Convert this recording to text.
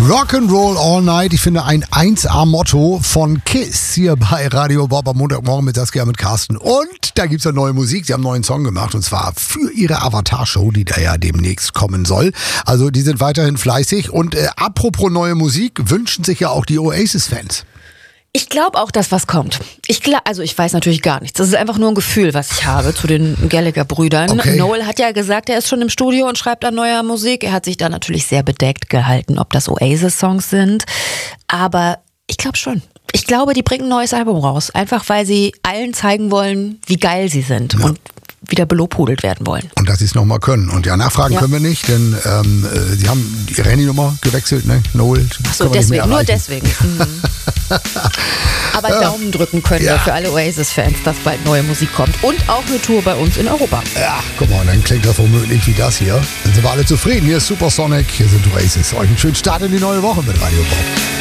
Rock'n'Roll All Night, ich finde ein 1A-Motto von Kiss hier bei Radio Bob am Montagmorgen mit Saskia mit Carsten. Und da gibt's ja neue Musik, sie haben einen neuen Song gemacht und zwar für ihre Avatar-Show, die da ja demnächst kommen soll. Also die sind weiterhin fleißig und apropos neue Musik, wünschen sich ja auch die Oasis-Fans. Ich glaube auch, dass was kommt. Ich weiß natürlich gar nichts. Das ist einfach nur ein Gefühl, was ich habe zu den Gallagher-Brüdern. Okay. Noel hat ja gesagt, er ist schon im Studio und schreibt an neuer Musik. Er hat sich da natürlich sehr bedeckt gehalten, ob das Oasis-Songs sind. Aber ich glaube schon. Ich glaube, die bringen ein neues Album raus. Einfach, weil sie allen zeigen wollen, wie geil sie sind. Ja. Und wieder belobhudelt werden wollen. Und dass sie es nochmal können. Und ja, nachfragen können wir nicht, denn sie haben ihre Handynummer gewechselt, ne? Noel. Achso, deswegen, nur deswegen. Aber Daumen drücken können wir für alle Oasis-Fans, dass bald neue Musik kommt. Und auch eine Tour bei uns in Europa. Ja, guck mal, dann klingt das womöglich wie das hier. Dann sind wir alle zufrieden. Hier ist Supersonic, hier sind Oasis. Euch einen schönen Start in die neue Woche mit Radio Bob.